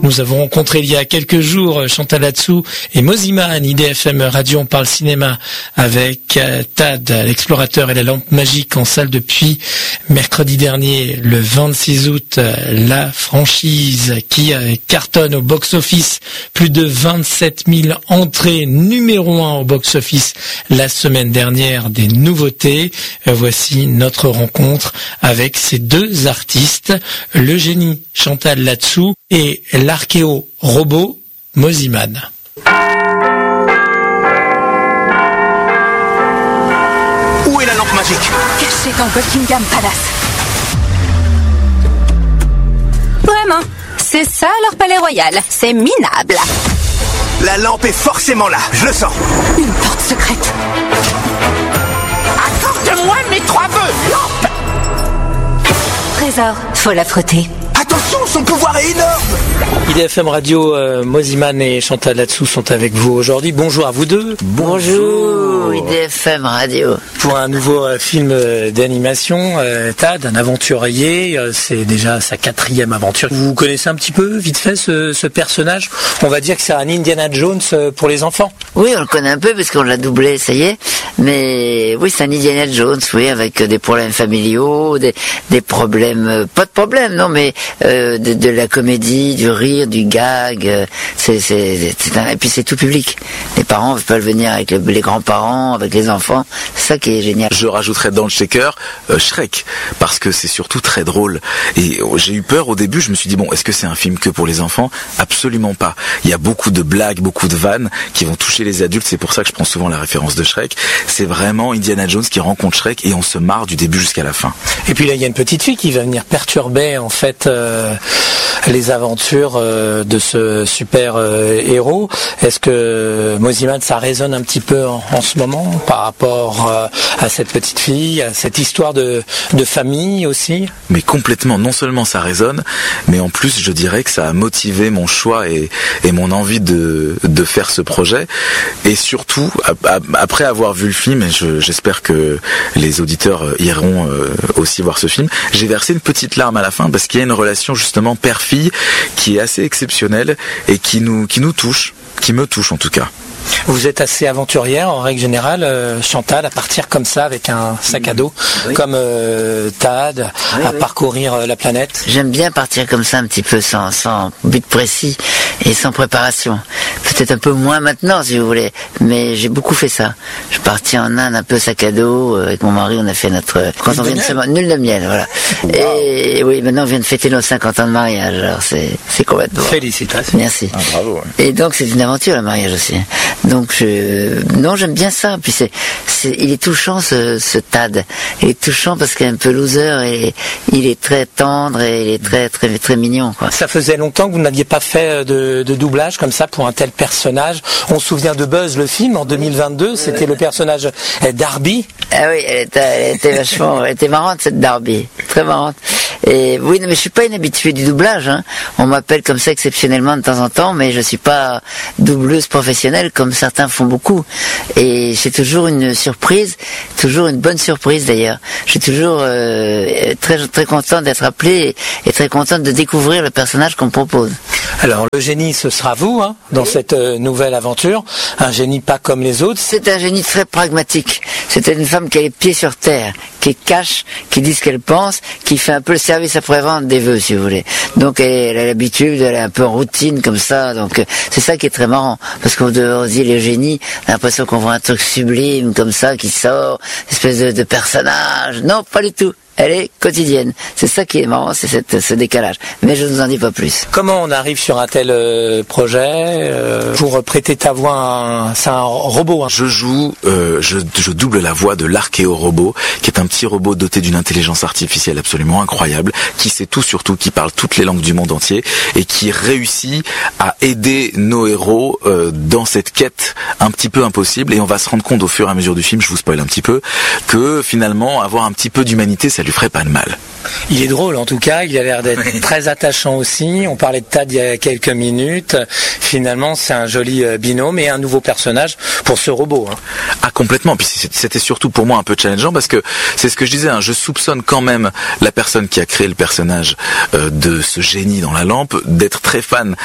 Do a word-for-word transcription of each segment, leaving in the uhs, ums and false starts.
Nous avons rencontré il y a quelques jours Chantal Latsou et Mosiman, I D F M Radio, on parle cinéma avec Tad, l'explorateur et la lampe magique en salle depuis mercredi dernier, le vingt-six août. La franchise qui cartonne au box-office, plus de vingt-sept mille entrées, numéro un au box-office la semaine dernière. Des nouveautés, voici notre rencontre avec ces deux artistes, le génie Chantal Latsou et l'archéo-robot Mosiman. Où est la lampe magique? Cachée dans Buckingham Palace. Vraiment, c'est ça leur palais royal, c'est minable. La lampe est forcément là, je le sens. Une porte secrète. Accorde-moi mes trois vœux, lampe. Trésor, faut la frotter. Attention, son pouvoir est énorme. I D F M Radio, euh, Mosiman et Chantal Latsou sont avec vous aujourd'hui. Bonjour à vous deux. Bonjour, I D F M Radio. Pour un nouveau euh, film euh, d'animation, euh, Tad, un aventurier, euh, c'est déjà sa quatrième aventure. Vous connaissez un petit peu, vite fait, ce, ce personnage? On va dire que c'est un Indiana Jones euh, pour les enfants. Oui, on le connaît un peu parce qu'on l'a doublé, ça y est. Mais oui, c'est un Indiana Jones, oui, avec des problèmes familiaux, des, des problèmes, euh, pas de problèmes, non, mais euh, de, de la comédie, du rire, du gag. Euh, c'est, c'est, c'est un, et puis c'est tout public. Les parents peuvent venir avec le, les grands-parents, avec les enfants. C'est ça qui est génial. Je rajouterais dans le shaker euh, Shrek, parce que c'est surtout très drôle. Et euh, j'ai eu peur au début, je me suis dit, bon, est-ce que c'est un film que pour les enfants? Absolument pas. Il y a beaucoup de blagues, beaucoup de vannes qui vont toucher les adultes, c'est pour ça que je prends souvent la référence de Shrek. C'est vraiment Indiana Jones qui rencontre Shrek et on se marre du début jusqu'à la fin. Et puis là, il y a une petite fille qui va venir perturber en fait euh, les aventures euh, de ce super euh, héros. Est-ce que Mosiman, ça résonne un petit peu en, en ce moment par rapport euh, à cette petite fille, à cette histoire de, de famille aussi? Mais complètement, non seulement ça résonne, mais en plus je dirais que ça a motivé mon choix et, et mon envie de, de faire ce projet. Et surtout, après avoir vu le film, et je, j'espère que les auditeurs iront euh, aussi voir ce film, j'ai versé une petite larme à la fin parce qu'il y a une relation justement père-fille qui est assez exceptionnelle et qui nous, qui nous touche, qui me touche en tout cas. Vous êtes assez aventurière en règle générale, euh, Chantal, à partir comme ça avec un sac à dos, oui. comme euh, Tad, oui, à oui. parcourir euh, la planète? J'aime bien partir comme ça un petit peu sans, sans but précis et sans préparation. Peut-être un peu moins maintenant si vous voulez, mais j'ai beaucoup fait ça. Je suis parti en Inde un peu sac à dos, avec mon mari on a fait notre... Quand nul on vient de se... Nul de miel, voilà. Wow. Et oui, maintenant on vient de fêter nos cinquante ans de mariage, alors c'est, c'est complètement... Félicitations. Merci. Ah, bravo. Ouais. Et donc c'est une aventure le mariage aussi. Donc je, non, j'aime bien ça. Puis c'est, c'est, il est touchant ce, ce Tad. Il est touchant parce qu'il est un peu loser et il est très tendre et il est très très très mignon, quoi. Ça faisait longtemps que vous n'aviez pas fait de, de doublage comme ça pour un tel personnage. On se souvient de Buzz le film en deux mille vingt-deux. C'était le personnage Darby. Ah oui, elle était, elle était vachement, elle était marrante cette Darby, très marrante. Et oui, mais je suis pas une habituée du doublage, hein. On m'appelle comme ça exceptionnellement de temps en temps, mais je suis pas doubleuse professionnelle comme certains font beaucoup. Et c'est toujours une surprise, toujours une bonne surprise d'ailleurs. Je suis toujours euh, très très content d'être appelé et, et très content de découvrir le personnage qu'on me propose. Alors le génie, ce sera vous, hein, dans oui. cette euh, nouvelle aventure. Un génie pas comme les autres. C'est un génie très pragmatique. C'est une femme qui a les pieds sur terre, qui est cash, qui dit ce qu'elle pense, qui fait un peu le service après-vente des vœux, si vous voulez. Donc elle, elle a l'habitude, elle est un peu en routine comme ça. Donc c'est ça qui est très marrant, parce qu'on dit les génies, on a l'impression qu'on voit un truc sublime comme ça qui sort, une espèce de, de personnage. Non, pas du tout. Elle est quotidienne. C'est ça qui est marrant, c'est cette, ce décalage. Mais je ne vous en dis pas plus. Comment on arrive sur un tel euh, projet euh, pour prêter ta voix à un, c'est un robot, hein. Je joue, euh, je, je double la voix de l'archéo-robot, qui est un petit robot doté d'une intelligence artificielle absolument incroyable, qui sait tout sur tout, qui parle toutes les langues du monde entier, et qui réussit à aider nos héros euh, dans cette quête un petit peu impossible. Et on va se rendre compte au fur et à mesure du film, je vous spoil un petit peu, que finalement avoir un petit peu d'humanité, ça lui ferait pas de mal. Il est drôle en tout cas, il a l'air d'être très attachant aussi. On parlait de Tad il y a quelques minutes. Finalement, c'est un joli binôme et un nouveau personnage pour ce robot. Hein. Ah, complètement. Puis c'était surtout pour moi un peu challengeant parce que c'est ce que je disais, hein, je soupçonne quand même la personne qui a créé le personnage euh, de ce génie dans la lampe d'être très fan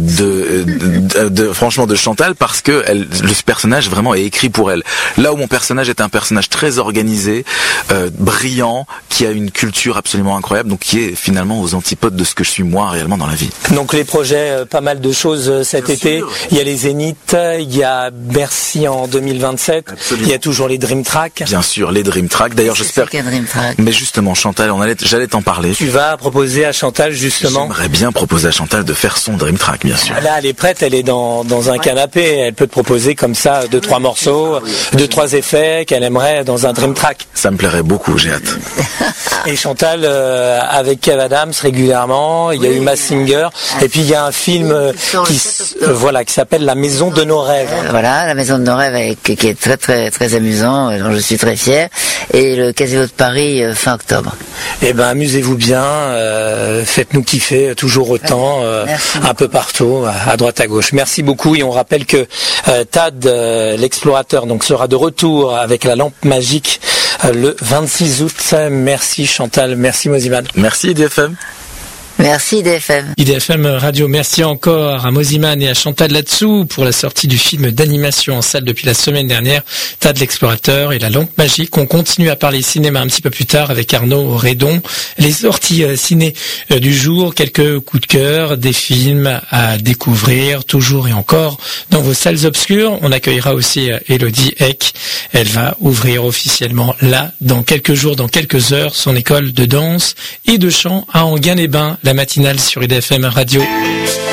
de, de, de franchement de Chantal parce que elle, le personnage vraiment est écrit pour elle. Là où mon personnage est un personnage très organisé, euh, brillant, qui a une culture absolument incroyable, donc qui est finalement aux antipodes de ce que je suis moi réellement dans la vie. Donc les projets, euh, pas mal de choses euh, cet Bien été. Sûr. Il y a les Zéniths, il y a Bercy en deux mille vingt-sept, Absolument. Il y a toujours les Dream Track. Bien sûr, les Dream Track. D'ailleurs, j'espère. Dream Track. Mais justement, Chantal, on allait, j'allais t'en parler. Tu vas proposer à Chantal justement. J'aimerais bien proposer à Chantal de faire son Dream Track, bien sûr. Là, elle est prête, elle est dans dans un ouais. canapé, elle peut te proposer comme ça deux trois morceaux, deux trois effets qu'elle aimerait dans un Dream Track. Ça me plairait beaucoup, j'ai hâte. Et Chantal, euh, avec Kev Adams régulièrement, il y a oui, eu Mask Singer, et puis il y a un film euh, qui, euh, voilà, qui s'appelle La Maison de nos rêves. Euh, voilà, La Maison de nos rêves, avec, qui est très très très amusant, dont je suis très fier, et le Casino de Paris euh, fin octobre. Eh ben, amusez-vous bien, euh, faites-nous kiffer toujours autant, euh, un peu partout, à droite à gauche. Merci beaucoup, et on rappelle que euh, Tad, euh, l'explorateur, donc sera de retour avec la lampe magique euh, le vingt-six août. Merci Chantal, merci Mosiman. Merci I D F M. Merci I D F M. I D F M Radio, merci encore à Mosiman et à Chantal Latsou pour la sortie du film d'animation en salle depuis la semaine dernière, Tad l'explorateur et la lampe magique. On continue à parler cinéma un petit peu plus tard avec Arnaud Redon. Les sorties euh, ciné euh, du jour, quelques coups de cœur, des films à découvrir, toujours et encore dans vos salles obscures. On accueillera aussi euh, Elodie Eck. Elle va ouvrir officiellement là, dans quelques jours, dans quelques heures, son école de danse et de chant à Enghien-les-Bains. La matinale sur I D F M Radio.